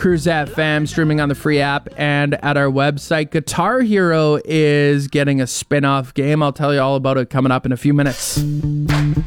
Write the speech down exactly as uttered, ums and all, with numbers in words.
Cruise F M, streaming on the free app and at our website. Guitar Hero is getting a spin-off game. I'll tell you all about it coming up in a few minutes.